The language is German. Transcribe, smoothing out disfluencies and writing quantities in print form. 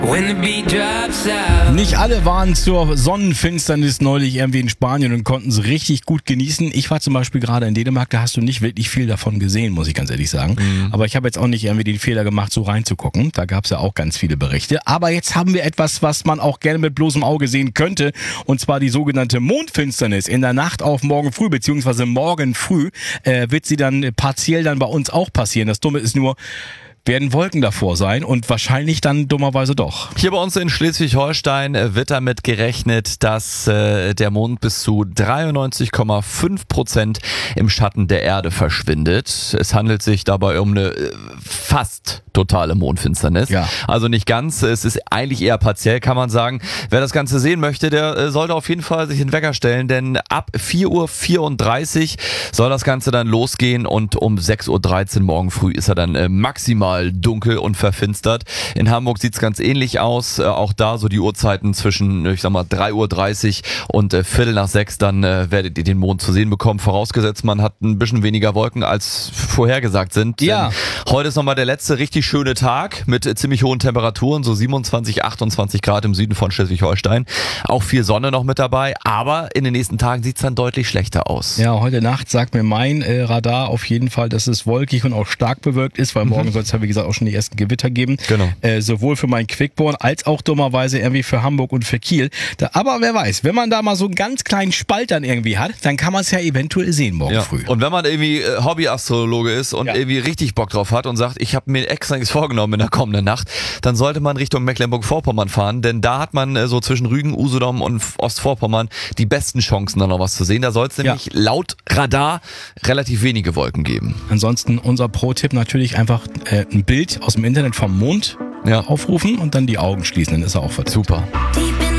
Nicht alle waren zur Sonnenfinsternis neulich irgendwie in Spanien und konnten es richtig gut genießen. Ich war zum Beispiel gerade in Dänemark, da hast du nicht wirklich viel davon gesehen, muss ich ganz ehrlich sagen. Aber ich habe jetzt auch nicht irgendwie den Fehler gemacht, so reinzugucken. Da gab es ja auch ganz viele Berichte. Aber jetzt haben wir etwas, was man auch gerne mit bloßem Auge sehen könnte. Und zwar die sogenannte Mondfinsternis. In der Nacht auf morgen früh, beziehungsweise morgen früh, wird sie dann partiell dann bei uns auch passieren. Das Dumme ist nur, werden Wolken davor sein und wahrscheinlich dann dummerweise doch. Hier bei uns in Schleswig-Holstein wird damit gerechnet, dass der Mond bis zu 93,5% im Schatten der Erde verschwindet. Es handelt sich dabei um eine fast totale Mondfinsternis. Ja. Also nicht ganz, es ist eigentlich eher partiell, kann man sagen. Wer das Ganze sehen möchte, der sollte auf jeden Fall sich den Wecker stellen, denn ab 4:34 Uhr soll das Ganze dann losgehen und um 6:13 Uhr morgen früh ist er dann maximal dunkel und verfinstert. In Hamburg sieht's ganz ähnlich aus. Auch da so die Uhrzeiten zwischen, ich sag mal, 3:30 Uhr und 5:45, dann werdet ihr den Mond zu sehen bekommen. Vorausgesetzt, man hat ein bisschen weniger Wolken als vorhergesagt sind. Ja. Denn heute ist nochmal der letzte richtig schöne Tag mit ziemlich hohen Temperaturen, so 27, 28 Grad im Süden von Schleswig-Holstein. Auch viel Sonne noch mit dabei, aber in den nächsten Tagen sieht's dann deutlich schlechter aus. Ja, heute Nacht sagt mir mein Radar auf jeden Fall, dass es wolkig und auch stark bewölkt ist, weil morgen soll es ja wie gesagt auch schon die ersten Gewitter geben. Genau. Sowohl für meinen Quickborn als auch dummerweise irgendwie für Hamburg und für Kiel. Aber wer weiß, wenn man da mal so einen ganz kleinen Spalt dann irgendwie hat, dann kann man es ja eventuell sehen morgen früh. Und wenn man irgendwie Hobbyastrologe ist und irgendwie richtig Bock drauf hat und sagt, ich habe mir extra nichts vorgenommen in der kommenden Nacht, dann sollte man Richtung Mecklenburg-Vorpommern fahren, denn da hat man so zwischen Rügen, Usedom und Ostvorpommern die besten Chancen, da noch was zu sehen. Da soll es nämlich laut Radar relativ wenige Wolken geben. Ansonsten unser Pro-Tipp natürlich einfach ein Bild aus dem Internet vom Mond aufrufen und dann die Augen schließen, dann ist er auch vertippt. Super. Die